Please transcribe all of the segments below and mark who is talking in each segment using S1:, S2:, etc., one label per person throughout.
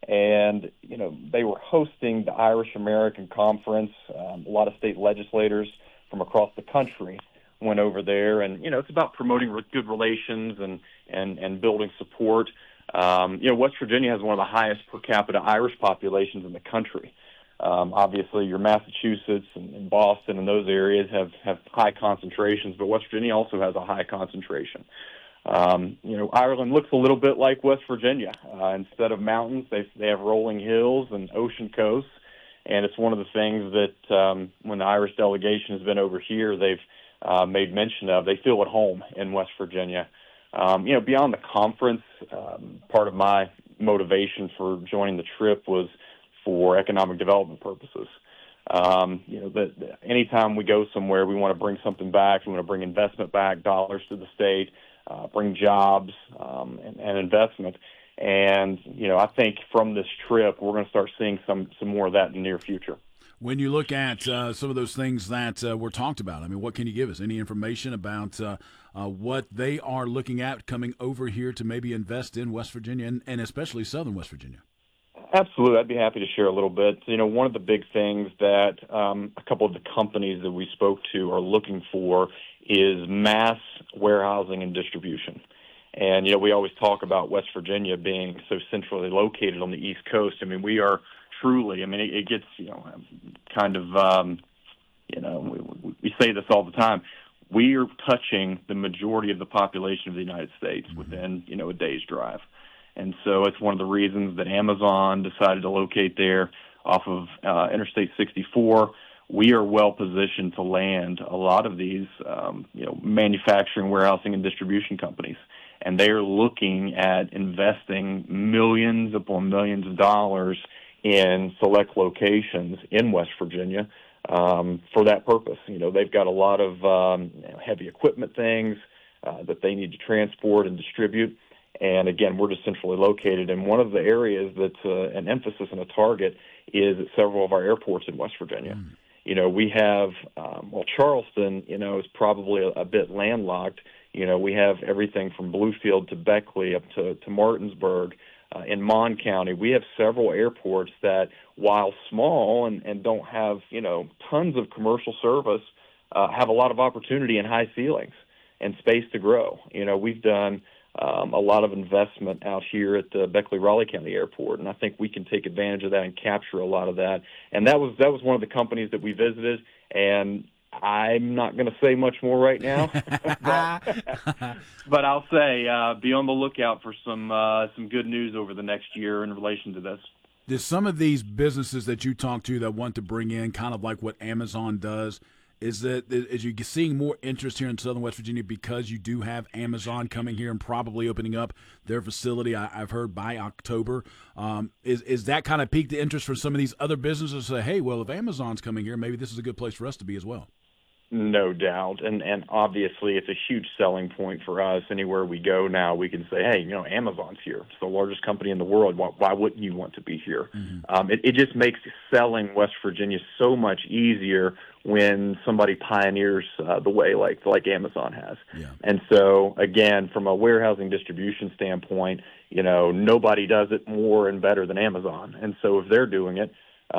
S1: And, they were hosting the Irish American Conference. A lot of state legislators from across the country went over there. And, it's about promoting good relations and building support. West Virginia has one of the highest per capita Irish populations in the country. Obviously, your Massachusetts and Boston and those areas have high concentrations, but West Virginia also has a high concentration. Ireland looks a little bit like West Virginia. Instead of mountains, they have rolling hills and ocean coasts, and it's one of the things that when the Irish delegation has been over here, they've made mention of. They feel at home in West Virginia. Beyond the conference, part of my motivation for joining the trip was for economic development purposes. Anytime we go somewhere, we want to bring something back. We want to bring investment back, dollars to the state, bring jobs and investment. And, I think from this trip, we're going to start seeing some more of that in the near future.
S2: When you look at some of those things that were talked about, what can you give us? Any information about what they are looking at coming over here to maybe invest in West Virginia and especially southern West Virginia?
S1: Absolutely. I'd be happy to share a little bit. One of the big things that a couple of the companies that we spoke to are looking for is mass warehousing and distribution. And, we always talk about West Virginia being so centrally located on the East Coast. We are truly, it gets, kind of, we say this all the time. We are touching the majority of the population of the United States within, a day's drive. And so it's one of the reasons that Amazon decided to locate there off of Interstate 64. We are well positioned to land a lot of these, manufacturing, warehousing, and distribution companies. And they are looking at investing millions upon millions of dollars in select locations in West Virginia for that purpose. They've got a lot of heavy equipment things that they need to transport and distribute. And again, we're just centrally located. And one of the areas that's an emphasis and a target is at several of our airports in West Virginia. We have, Charleston, is probably a bit landlocked. We have everything from Bluefield to Beckley up to Martinsburg. In Mon County, we have several airports that, while small and don't have, tons of commercial service, have a lot of opportunity and high ceilings and space to grow. We've done a lot of investment out here at the Beckley-Raleigh County Airport, and I think we can take advantage of that and capture a lot of that. And that was one of the companies that we visited, and I'm not going to say much more right now, but I'll say be on the lookout for some good news over the next year in relation to this.
S2: There's some of these businesses that you talk to that want to bring in kind of like what Amazon does. Is you seeing more interest here in southern West Virginia because you do have Amazon coming here and probably opening up their facility, I've heard, by October? Is that kind of piqued the interest for some of these other businesses to say, hey, well, if Amazon's coming here, maybe this is a good place for us to be as well?
S1: No doubt. And obviously it's a huge selling point for us. Anywhere we go now, we can say, hey, Amazon's here. It's the largest company in the world. Why wouldn't you want to be here? It just makes selling West Virginia so much easier when somebody pioneers the way like Amazon has.
S2: Yeah.
S1: And so, again, from a warehousing distribution standpoint, nobody does it more and better than Amazon. And so if they're doing it,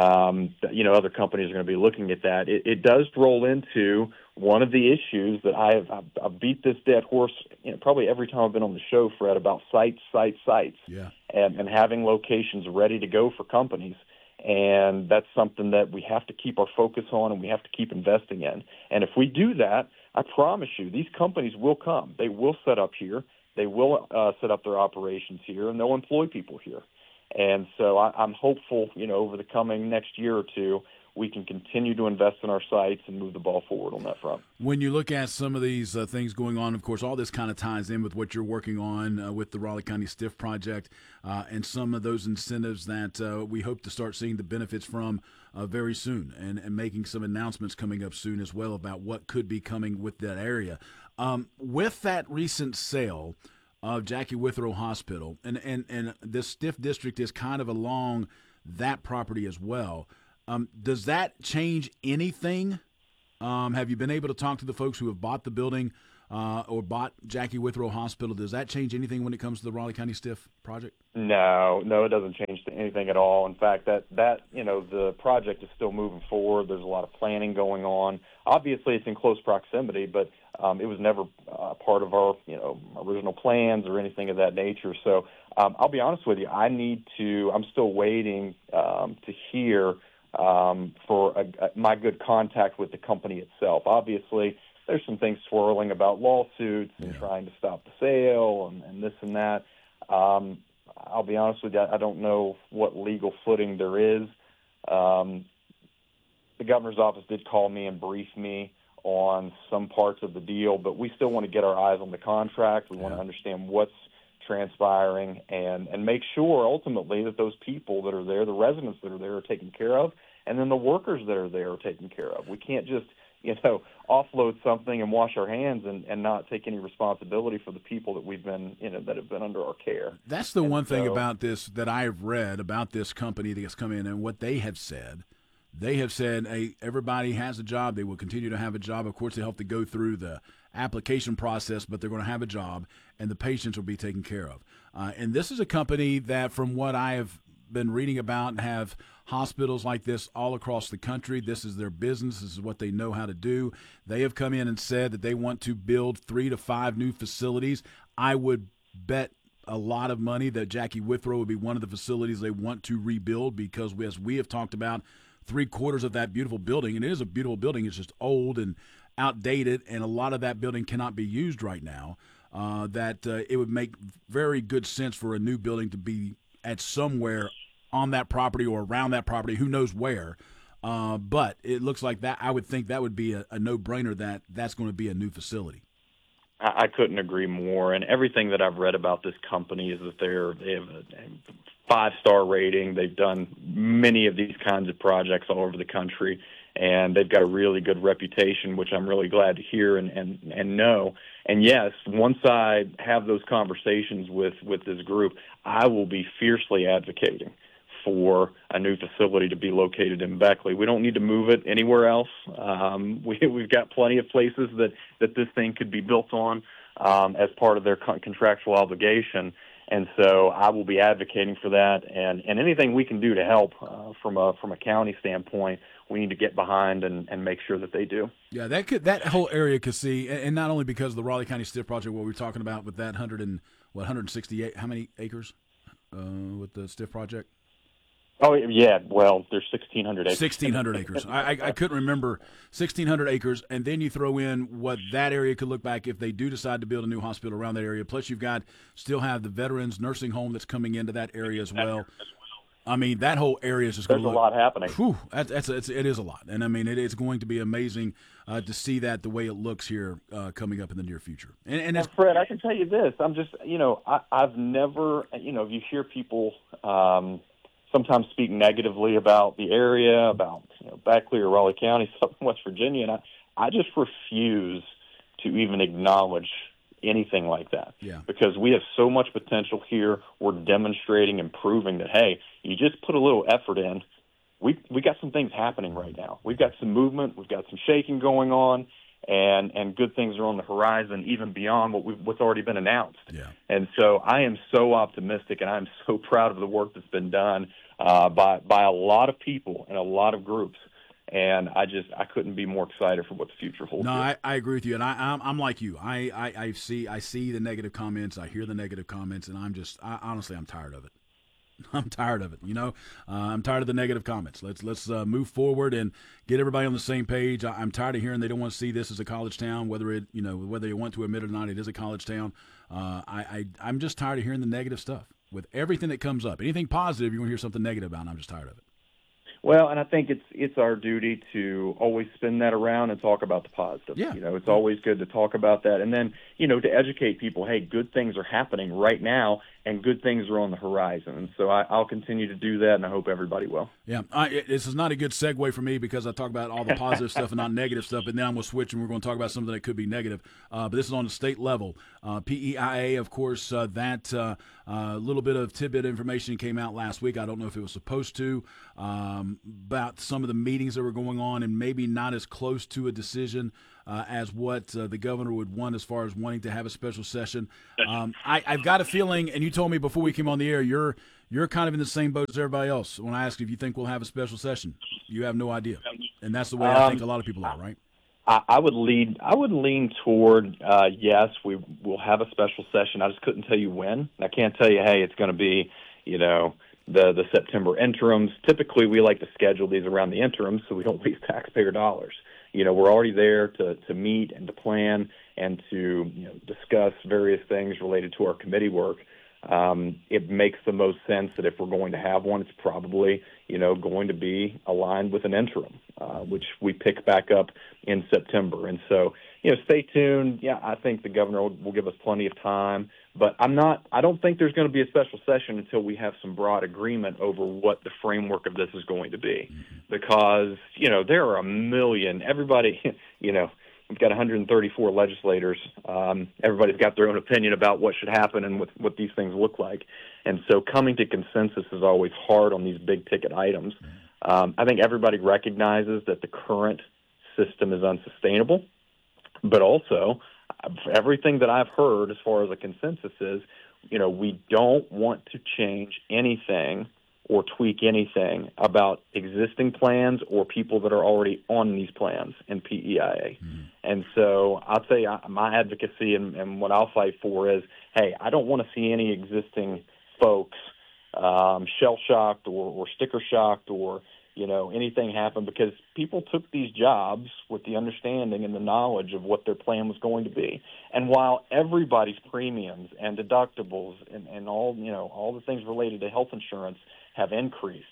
S1: other companies are going to be looking at that. It does roll into one of the issues that I've beat this dead horse probably every time I've been on the show, Fred, about sites.
S2: Yeah.
S1: And having locations ready to go for companies. And that's something that we have to keep our focus on and we have to keep investing in. And if we do that, I promise you, these companies will come. They will set up here. They will set up their operations here, and they'll employ people here. And so I'm hopeful, over the coming next year or two, we can continue to invest in our sites and move the ball forward on that front.
S2: When you look at some of these things going on, of course, all this kind of ties in with what you're working on with the Raleigh County STIF project and some of those incentives that we hope to start seeing the benefits from very soon and making some announcements coming up soon as well about what could be coming with that area. With that recent sale of Jackie Withrow Hospital, and this STIF district is kind of along that property as well. Does that change anything? Have you been able to talk to the folks who have bought the building or bought Jackie Withrow Hospital, does that change anything when it comes to the Raleigh County STIF project?
S1: No, it doesn't change anything at all. In fact, that the project is still moving forward. There's a lot of planning going on. Obviously, it's in close proximity, but it was never part of our original plans or anything of that nature. So I'll be honest with you. I'm still waiting to hear for my good contact with the company itself. Obviously, there's some things swirling about lawsuits and trying to stop the sale and this and that. I'll be honest with you, I don't know what legal footing there is. The governor's office did call me and brief me on some parts of the deal, but we still want to get our eyes on the contract. We want to understand what's transpiring and make sure ultimately that those people that are there, the residents that are there, are taken care of, and then the workers that are there are taken care of. We can't just offload something and wash our hands and not take any responsibility for the people that we've been, that have been under our care.
S2: That's the one thing about this that I have read about this company that's come in and what they have said. They have said, hey, everybody has a job. They will continue to have a job. Of course, they have to go through the application process, but they're going to have a job, and the patients will be taken care of. And this is a company that, from what I have been reading about, have hospitals like this all across the country. This is their business. This is what they know how to do. They have come in and said that they want to build 3 to 5 new facilities. I would bet a lot of money that Jackie Withrow would be one of the facilities they want to rebuild because, as we have talked about, 3/4 of that beautiful building, and it is a beautiful building, it's just old and outdated, and a lot of that building cannot be used right now, it would make very good sense for a new building to be at somewhere on that property or around that property, who knows where. But it looks like that. I would think that would be a no-brainer that's going to be a new facility.
S1: I couldn't agree more. And everything that I've read about this company is that they have a 5-star rating. They've done many of these kinds of projects all over the country, and they've got a really good reputation, which I'm really glad to hear and know. And yes, once I have those conversations with this group, I will be fiercely advocating for a new facility to be located in Beckley. We don't need to move it anywhere else. We've got plenty of places that this thing could be built on as part of their contractual obligation. And so I will be advocating for that. And anything we can do to help from a county standpoint, we need to get behind and make sure that they do.
S2: Yeah, that whole area could see, and not only because of the Raleigh County STIF project, what we're talking about with that 168, how many acres with the STIF project?
S1: Oh, yeah. Well, there's 1,600 acres.
S2: 1,600 acres. I couldn't remember 1,600 acres, and then you throw in what that area could look like if they do decide to build a new hospital around that area. Plus, you've still have the veterans nursing home that's coming into that area as well. I mean, that whole area is just going to look.
S1: There's a lot happening.
S2: Whew, it is a lot, and I mean, it's going to be amazing to see that the way it looks here coming up in the near future. And
S1: Fred, I can tell you this: I'm just, I've never, you hear people sometimes speak negatively about the area, about Beckley or Raleigh County, Southern West Virginia, and I just refuse to even acknowledge anything like that.
S2: Yeah.
S1: Because we have so much potential here. We're demonstrating and proving that, hey, you just put a little effort in. We got some things happening right now. We've got some movement. We've got some shaking going on, and good things are on the horizon, even beyond what's already been announced.
S2: Yeah.
S1: And so I am so optimistic, and I'm so proud of the work that's been done by a lot of people and a lot of groups. And I couldn't be more excited for what the future holds.
S2: No, I agree with you, and I'm like you. I see the negative comments, I hear the negative comments, and honestly, I'm tired of it. I'm tired of it. I'm tired of the negative comments. Let's move forward and get everybody on the same page. I'm tired of hearing they don't want to see this as a college town, whether you want to admit it or not. It is a college town. I'm just tired of hearing the negative stuff. With everything that comes up, anything positive, you want to hear something negative about, and I'm just tired of it.
S1: Well, and I think it's our duty to always spin that around and talk about the positive.
S2: Yeah.
S1: It's always good to talk about that. And then, to educate people, hey, good things are happening right now and good things are on the horizon. And so I'll continue to do that, and I hope everybody will.
S2: Yeah. This is not a good segue for me because I talk about all the positive stuff and not negative stuff, and then I'm going to switch and we're going to talk about something that could be negative. But this is on the state level. PEIA, of course, that A little bit of tidbit information came out last week. I don't know if it was supposed to, about some of the meetings that were going on and maybe not as close to a decision as what the governor would want as far as wanting to have a special session. I've got a feeling, and you told me before we came on the air, you're kind of in the same boat as everybody else. When I ask if you think we'll have a special session, you have no idea, and that's the way I think a lot of people are, right?
S1: I would lean toward yes, we will have a special session. I just couldn't tell you when. I can't tell you, hey, it's going to be, the September interims. Typically, we like to schedule these around the interims so we don't waste taxpayer dollars. We're already there to meet and to plan and to discuss various things related to our committee work. It makes the most sense that if we're going to have one, it's probably, going to be aligned with an interim, which we pick back up in September. And so, stay tuned. Yeah, I think the governor will give us plenty of time, but I don't think there's going to be a special session until we have some broad agreement over what the framework of this is going to be. Because, there are a million, everybody, we've got 134 legislators. Everybody's got their own opinion about what should happen and what these things look like. And so coming to consensus is always hard on these big-ticket items. I think everybody recognizes that the current system is unsustainable, but also everything that I've heard as far as a consensus is, we don't want to change anything or tweak anything about existing plans or people that are already on these plans in PEIA. And so I'll tell you, my advocacy and what I'll fight for is, hey, I don't want to see any existing folks shell-shocked or sticker-shocked or, anything happen, because people took these jobs with the understanding and the knowledge of what their plan was going to be. And while everybody's premiums and deductibles and all the things related to health insurance have increased,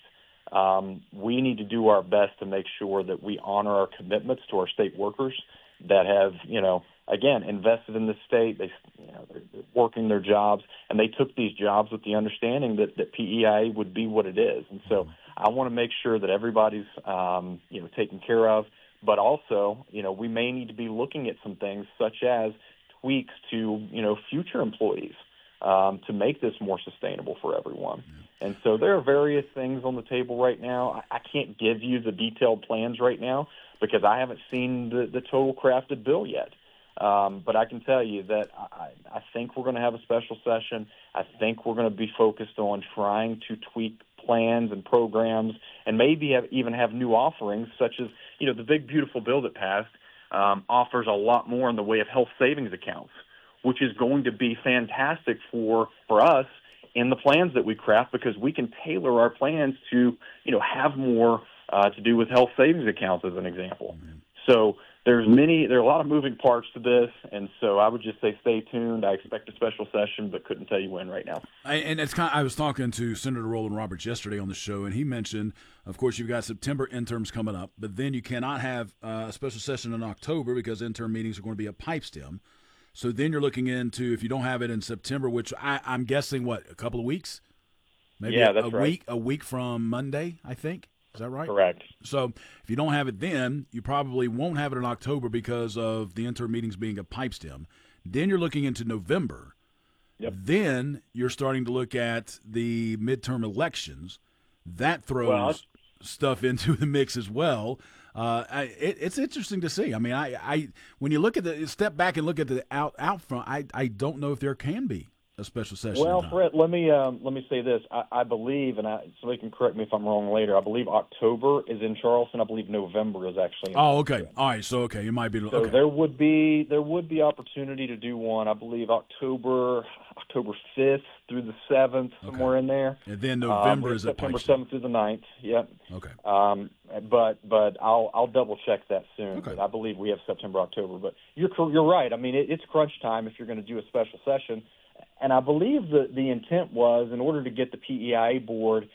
S1: we need to do our best to make sure that we honor our commitments to our state workers that have, again, invested in the state. They're working their jobs, and they took these jobs with the understanding that PEIA would be what it is. And so I want to make sure that everybody's, taken care of. But also, we may need to be looking at some things such as tweaks to, future employees to make this more sustainable for everyone. And so there are various things on the table right now. I can't give you the detailed plans right now because I haven't seen the total crafted bill yet. But I can tell you that I think we're going to have a special session. I think we're going to be focused on trying to tweak plans and programs and maybe even have new offerings such as, the big, beautiful bill that passed offers a lot more in the way of health savings accounts, which is going to be fantastic for us in the plans that we craft, because we can tailor our plans to, have more to do with health savings accounts, as an example. So there are a lot of moving parts to this, and so I would just say stay tuned. I expect a special session, but couldn't tell you when right now.
S2: And I was talking to Senator Roland Roberts yesterday on the show, and he mentioned, of course, you've got September interms coming up, but then you cannot have a special session in October because interim meetings are going to be a pipe stem. So then you're looking into, if you don't have it in September, which I'm guessing, a couple of weeks? Maybe
S1: that's right.
S2: A week from Monday, I think. Is that right?
S1: Correct.
S2: So if you don't have it then, you probably won't have it in October because of the interim meetings being a pipe stem. Then you're looking into November.
S1: Yep.
S2: Then you're starting to look at the midterm elections. That throws stuff into the mix as well. It's interesting to see. I mean, I when you look at step back and look at the out front, I don't know if there can be a special session.
S1: Well, Fred, let me say this. I believe, and somebody can correct me if I'm wrong later, I believe October is in Charleston. I believe November is actually in
S2: okay. All right. So, it might be.
S1: So
S2: okay.
S1: there would be opportunity to do one. I believe October 5th through the 7th, somewhere in there.
S2: And then November is
S1: September 7th through the 9th. Yep.
S2: Okay.
S1: But I'll double check that soon.
S2: Okay.
S1: But I believe we have September, October. But you're right. I mean, it's crunch time if you're going to do a special session. And I believe the intent was, in order to get the PEIA board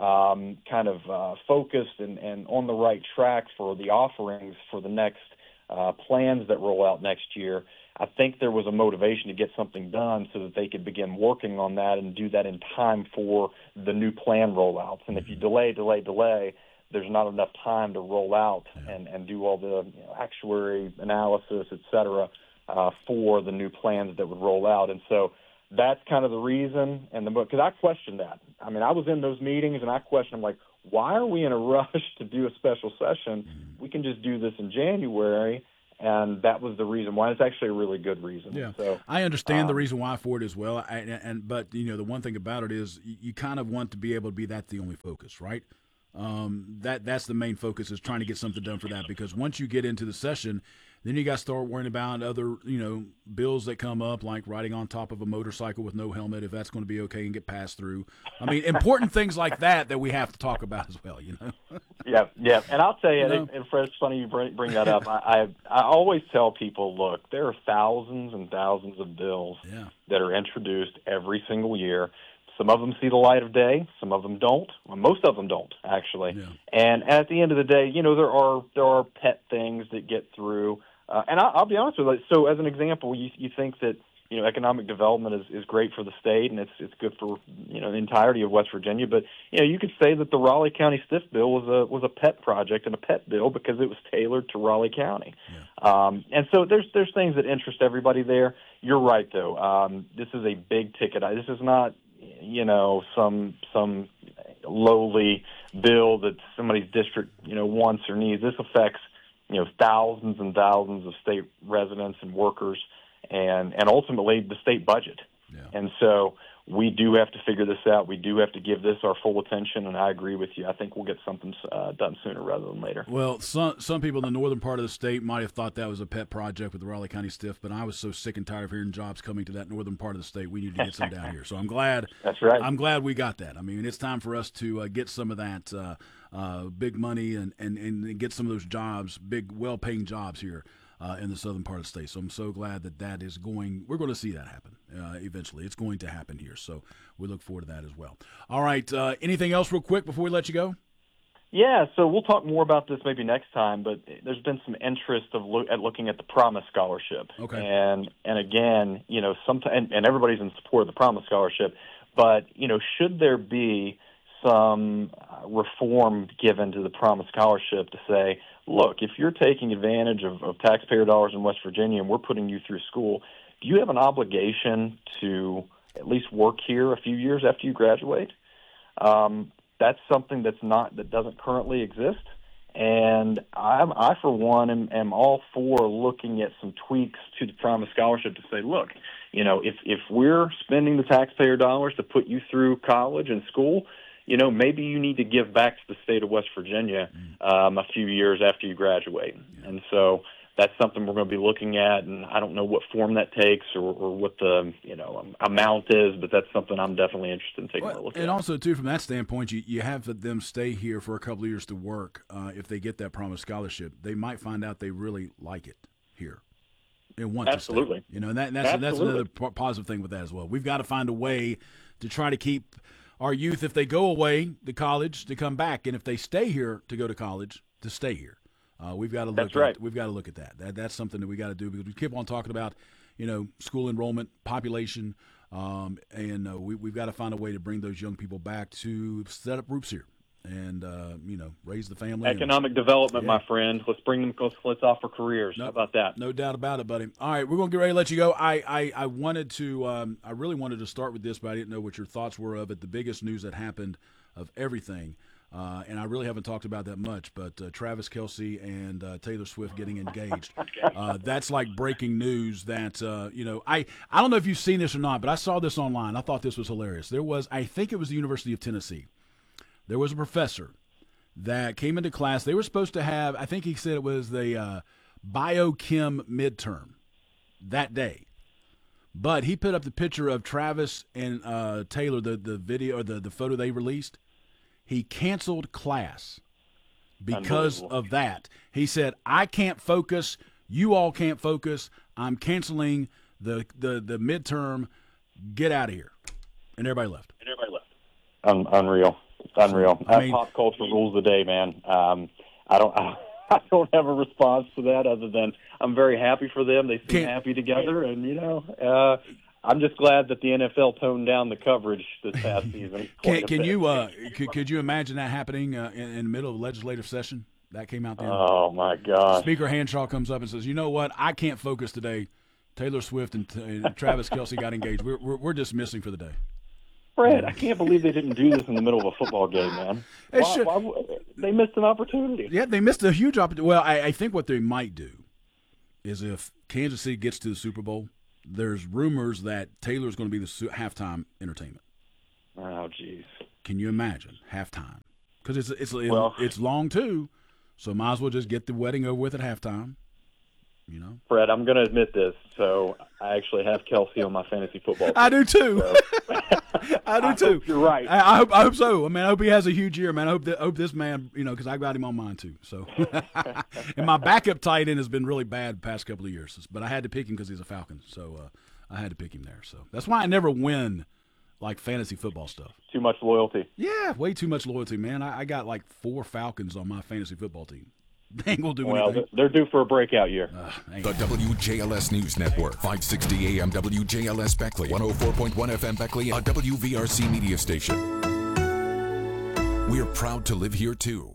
S1: focused and on the right track for the offerings for the next plans that roll out next year, I think there was a motivation to get something done so that they could begin working on that and do that in time for the new plan rollouts. And if you delay, there's not enough time to roll out and do all the actuary analysis, et cetera, for the new plans that would roll out. And so that's kind of the reason. And because I questioned that. I mean, I was in those meetings and I questioned, I'm like, why are we in a rush to do a special session? We can just do this in January. And that was the reason why. It's actually a really good reason.
S2: Yeah,
S1: so
S2: I understand the reason why for it as well. But the one thing about it is you kind of want to be able to be that's the only focus, right? That's the main focus is trying to get something done for that, because once you get into the session, then you got to start worrying about other bills that come up, like riding on top of a motorcycle with no helmet, if that's going to be okay and get passed through. I mean, important things like that we have to talk about as well.
S1: Yeah. And I'll tell you, and Fred, it's funny you bring that up. I always tell people, look, there are thousands and thousands of bills that are introduced every single year. Some of them see the light of day. Some of them don't. Well, most of them don't, actually. Yeah. And at the end of the day, there are pet things that get through. And I'll be honest with you. So, as an example, you think that economic development is great for the state and it's good for the entirety of West Virginia. But you could say that the Raleigh County STIF bill was a pet project and a pet bill because it was tailored to Raleigh County. Yeah. And so there's things that interest everybody there. You're right, though. This is a big ticket. This is not some lowly bill that somebody's district wants or needs. This affects thousands and thousands of state residents and workers, and ultimately the state budget. Yeah. And so we do have to figure this out. We do have to give this our full attention, and I agree with you. I think we'll get something done sooner rather than later.
S2: Well, some people in the northern part of the state might have thought that was a pet project with the Raleigh County STIF, but I was so sick and tired of hearing jobs coming to that northern part of the state. We need to get some down here. So I'm glad.
S1: That's right.
S2: I'm glad we got that. I mean, it's time for us to get some of that big money and get some of those jobs, big, well-paying jobs here in the southern part of the state. So I'm so glad that is going – we're going to see that happen eventually. It's going to happen here. So we look forward to that as well. All right. Anything else real quick before we let you go?
S1: Yeah, so we'll talk more about this maybe next time, but there's been some interest at looking at the Promise Scholarship.
S2: Okay.
S1: And again, sometimes and everybody's in support of the Promise Scholarship, but, should there be some reform given to the Promise Scholarship to say, look, if you're taking advantage of taxpayer dollars in West Virginia and we're putting you through school, do you have an obligation to at least work here a few years after you graduate? That's something that doesn't currently exist. And I for one, am all for looking at some tweaks to the Promise Scholarship to say, look, if we're spending the taxpayer dollars to put you through college and school, maybe you need to give back to the state of West Virginia a few years after you graduate. Yeah. And so that's something we're going to be looking at, and I don't know what form that takes or what the amount is, but that's something I'm definitely interested in taking a look at.
S2: And also, too, from that standpoint, you have them stay here for a couple of years to work. If they get that Promise Scholarship, they might find out they really like it here and want
S1: Absolutely.
S2: to stay. And that's another positive thing with that as well. We've got to find a way to try to keep our youth, if they go away to college, to come back, and if they stay here to go to college, to stay here. We've got to look. We've got to look at that. That's something that we got to do, because we keep on talking about, school enrollment, population, and we've got to find a way to bring those young people back to set up roots here and raise the family.
S1: Economic development, my friend. Let's bring them. Let's offer careers. How about that?
S2: No doubt about it, buddy. All right, we're gonna get ready to let you go. I wanted to. I really wanted to start with this, but I didn't know what your thoughts were of it. The biggest news that happened of everything. And I really haven't talked about that much, but Travis Kelce and Taylor Swift getting engaged. That's like breaking news that, I don't know if you've seen this or not, but I saw this online. I thought this was hilarious. I think it was the University of Tennessee. There was a professor that came into class. They were supposed to have, I think he said it was the biochem midterm that day. But he put up the picture of Travis and Taylor, the video or the photo they released. He canceled class because of that. He said, I can't focus. You all can't focus. I'm canceling the midterm. Get out of here. And everybody left.
S1: Unreal. Pop culture rules the day, man. I don't have a response to that other than I'm very happy for them. They seem happy together, and I'm just glad that the NFL toned down the coverage this past season.
S2: Could you imagine that happening in the middle of a legislative session? That came out there.
S1: Oh my God!
S2: Speaker Hanshaw comes up and says, "You know what? I can't focus today. Taylor Swift and Travis Kelce got engaged. We're dismissing for the day.
S1: Fred, I can't believe they didn't do this in the middle of a football game, man. They missed an opportunity.
S2: Yeah, they missed a huge opportunity. Well, I think what they might do is if Kansas City gets to the Super Bowl, there's rumors that Taylor's going to be the halftime entertainment.
S1: Oh, jeez.
S2: Can you imagine halftime? Because it's long too, so might as well just get the wedding over with at halftime. You know,
S1: Fred, I'm going to admit this. So I actually have Kelce on my fantasy football team.
S2: I do too.
S1: So.
S2: I do too.
S1: Hope you're right.
S2: I hope so. I mean, I hope he has a huge year, man. I hope this man, because I got him on mine too. So, and my backup tight end has been really bad the past couple of years, but I had to pick him because he's a Falcon. So I had to pick him there. So that's why I never win like fantasy football stuff.
S1: Too much loyalty.
S2: Yeah, way too much loyalty, man. I got like 4 Falcons on my fantasy football team. They ain't gonna do anything.
S1: Well, they're due for a breakout year.
S3: The WJLS News Network, 560 AM WJLS Beckley, 104.1 FM Beckley, a WVRC media station. We're proud to live here, too.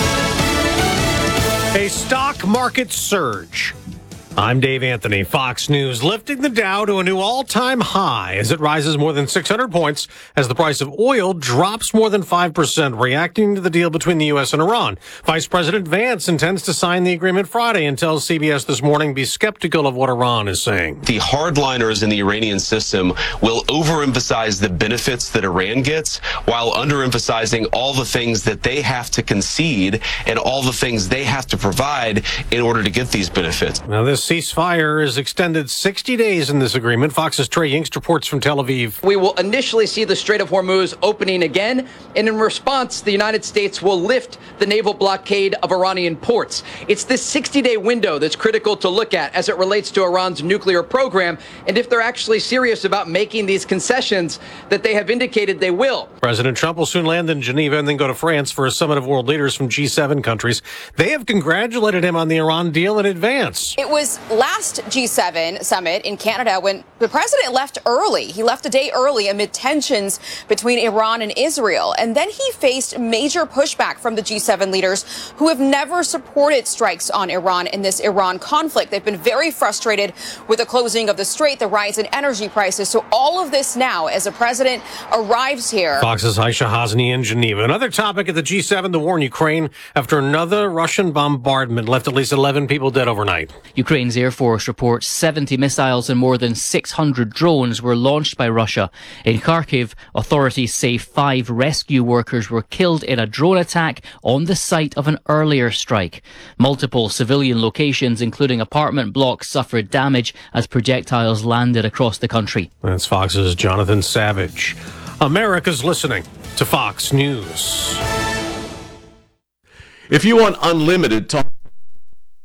S4: A stock market surge. I'm Dave Anthony, Fox News, lifting the Dow to a new all-time high as it rises more than 600 points as the price of oil drops more than 5%, reacting to the deal between the U.S. and Iran. Vice President Vance intends to sign the agreement Friday and tells CBS This Morning be skeptical of what Iran is saying.
S5: The hardliners in the Iranian system will overemphasize the benefits that Iran gets while underemphasizing all the things that they have to concede and all the things they have to provide in order to get these benefits.
S4: Now, this ceasefire is extended 60 days in this agreement. Fox's Trey Yingst reports from Tel Aviv.
S6: We will initially see the Strait of Hormuz opening again, and in response, the United States will lift the naval blockade of Iranian ports. It's this 60-day window that's critical to look at as it relates to Iran's nuclear program, and if they're actually serious about making these concessions that they have indicated they will.
S4: President Trump will soon land in Geneva and then go to France for a summit of world leaders from G7 countries. They have congratulated him on the Iran deal in advance.
S7: It was last G7 summit in Canada when the president left early. He left a day early amid tensions between Iran and Israel. And then he faced major pushback from the G7 leaders who have never supported strikes on Iran in this Iran conflict. They've been very frustrated with the closing of the strait, the rise in energy prices. So all of this now as the president arrives here.
S4: Fox's Aisha Hasni in Geneva. Another topic at the G7, the war in Ukraine after another Russian bombardment left at least 11 people dead overnight.
S8: Ukraine's Air Force reports 70 missiles and more than 600 drones were launched by Russia. In Kharkiv, authorities say 5 rescue workers were killed in a drone attack on the site of an earlier strike. Multiple civilian locations, including apartment blocks, suffered damage as projectiles landed across the country.
S4: That's Fox's Jonathan Savage. America's listening to Fox News.
S9: If you want unlimited talk